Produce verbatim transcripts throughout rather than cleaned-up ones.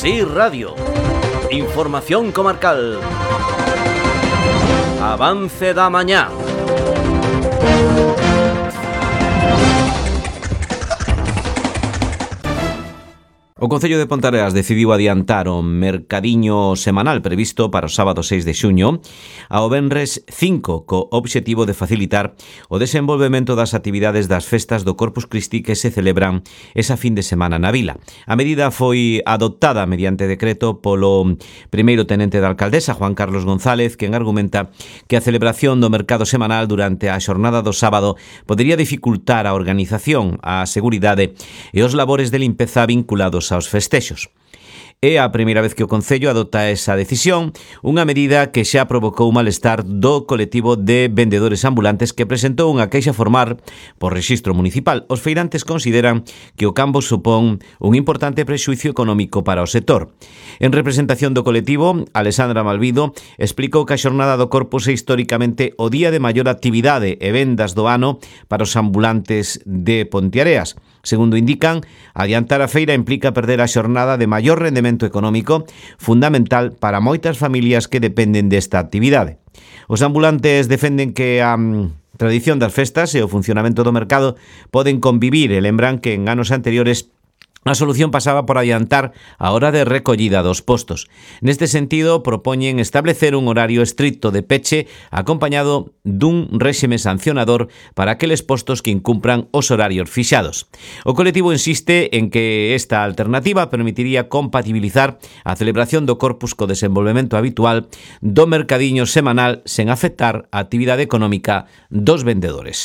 Sí Radio. Información comarcal. Avance da mañá. O Concello de Ponteareas decidiu adiantar o mercadiño semanal previsto para o sábado seis de xuño ao venres cinco, co obxectivo de facilitar o desenvolvemento das actividades das festas do Corpus Christi que se celebran esa fin de semana na vila. A medida foi adoptada mediante decreto polo primeiro tenente da alcaldesa, Juan Carlos González, quen argumenta que a celebración do mercado semanal durante a xornada do sábado podería dificultar a organización, a seguridade e os labores de limpeza vinculados aos festexos. É a primeira vez que o Concello adopta esa decisión, unha medida que xa provocou malestar do colectivo de vendedores ambulantes que presentou unha queixa formal por rexistro municipal. Os feirantes consideran que o cambo supón un importante prexuicio económico para o sector. En representación do colectivo, Alexandra Malvido explicou que a xornada do Corpus é históricamente o día de maior actividade e vendas do ano para os ambulantes de Ponteareas. Segundo indican, adiantar a feira implica perder a xornada de maior rendemento económico, fundamental para moitas familias que dependen desta actividade. Os ambulantes defenden que a um, tradición das festas e o funcionamento do mercado poden convivir e lembran que en anos anteriores a solución pasaba por adiantar a hora de recollida dos postos. Neste sentido, propoñen establecer un horario estricto de peche acompañado dun réxime sancionador para aqueles postos que incumpran os horarios fixados. O colectivo insiste en que esta alternativa permitiría compatibilizar a celebración do Corpus co desenvolvemento habitual do mercadiño semanal sen afectar a actividade económica dos vendedores.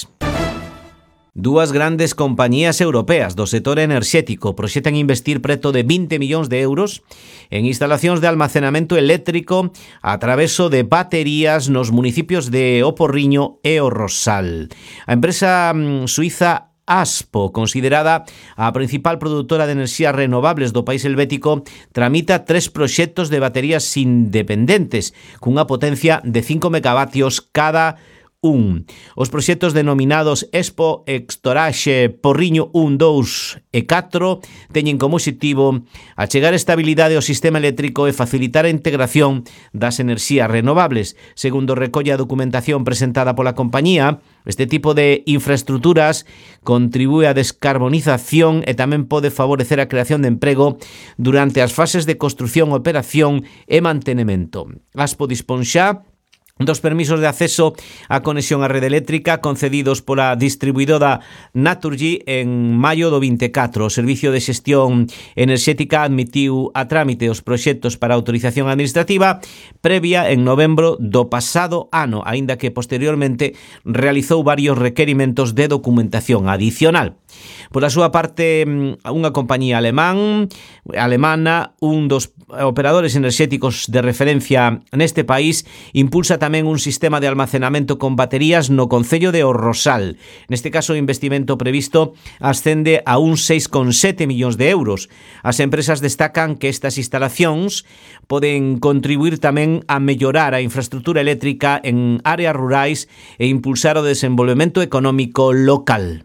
Dúas grandes compañías europeas do sector enerxético proxetan investir preto de vinte millóns de euros en instalacións de almacenamento eléctrico a traveso de baterías nos municipios de O Porriño e o Rosal. A empresa mm, suiza Aspo, considerada a principal produtora de enerxías renovables do país helvético, tramita tres proxectos de baterías independentes cunha potencia de cinco megavatios cada un. Os proxectos denominados Expo, Extoraxe, Porriño un, dous e catro teñen como obxectivo achegar estabilidade ao sistema eléctrico e facilitar a integración das enerxías renovables. Segundo recolle a documentación presentada pola compañía, este tipo de infraestructuras contribúe á descarbonización e tamén pode favorecer a creación de emprego durante as fases de construción, operación e mantenimento. Aspo dispón xa dos permisos de acceso á conexión á rede eléctrica concedidos pola distribuidora Naturgy en maio do vinte e catro. O Servicio de Xestión Enerxética admitiu a trámite os proxectos para autorización administrativa previa en novembro do pasado ano, aínda que posteriormente realizou varios requerimentos de documentación adicional. Por a súa parte, unha compañía alemán, alemana, un dos operadores enerxéticos de referencia neste país, impulsa tamén un sistema de almacenamento con baterías no concello de O Rosal. Neste caso, o investimento previsto ascende a uns seis coma sete millóns de euros. As empresas destacan que estas instalacións poden contribuir tamén a mellorar a infraestructura eléctrica en áreas rurais e impulsar o desenvolvemento económico local.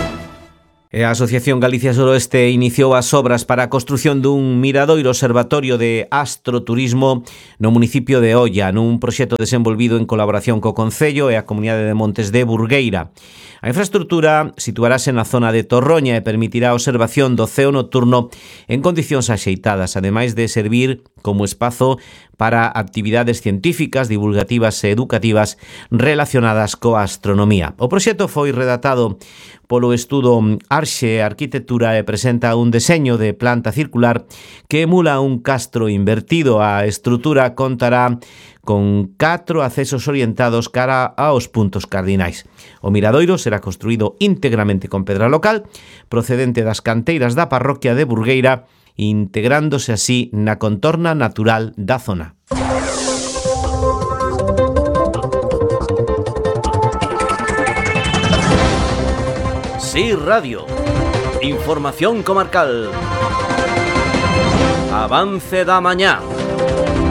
A Asociación Galicia Suroeste iniciou as obras para a construción dun miradoiro observatorio de astroturismo no municipio de Oia, nun proxecto desenvolvido en colaboración co Concello e a Comunidade de Montes de Burgueira. A infraestructura situarase na zona de Torroña e permitirá a observación do ceo nocturno en condicións axeitadas, ademais de servir como espazo para actividades científicas, divulgativas e educativas relacionadas coa astronomía. O proxecto foi redactado polo estudo Arxe Arquitectura e presenta un deseño de planta circular que emula un castro invertido. A estrutura contará con catro accesos orientados cara aos puntos cardinais. O miradoiro será construído íntegramente con pedra local, procedente das canteiras da parroquia de Burgueira, integrándose así na contorna natural da zona. Sí Radio. Información comarcal. Avance da mañá.